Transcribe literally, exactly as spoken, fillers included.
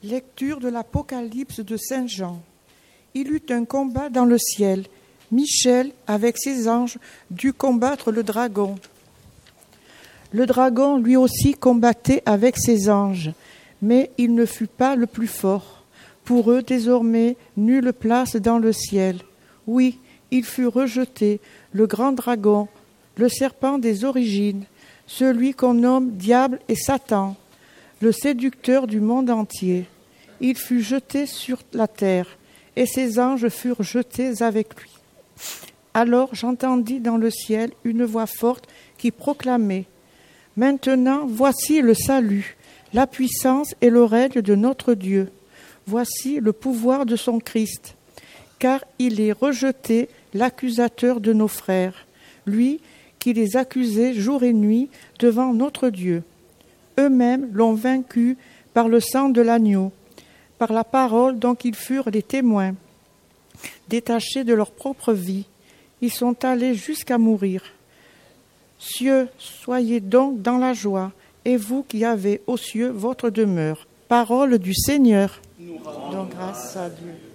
Lecture de l'Apocalypse de Saint Jean. Il eut un combat dans le ciel. Michel, avec ses anges, dut combattre le dragon. Le dragon, lui aussi, combattait avec ses anges, mais il ne fut pas le plus fort. Pour eux, désormais, nulle place dans le ciel. Oui, il fut rejeté, le grand dragon, le serpent des origines, celui qu'on nomme Diable et Satan, le séducteur du monde entier. Il fut jeté sur la terre, et ses anges furent jetés avec lui. Alors j'entendis dans le ciel une voix forte qui proclamait « Maintenant, voici le salut, la puissance et le règne de notre Dieu. Voici le pouvoir de son Christ. Car il est rejeté l'accusateur de nos frères, lui qui les accusait jour et nuit devant notre Dieu. Eux-mêmes l'ont vaincu par le sang de l'agneau, par la parole dont ils furent les témoins. Détachés de leur propre vie, ils sont allés jusqu'à mourir. Cieux, soyez donc dans la joie, et vous qui avez aux cieux votre demeure. Parole du Seigneur. Nous rendons grâce à Dieu.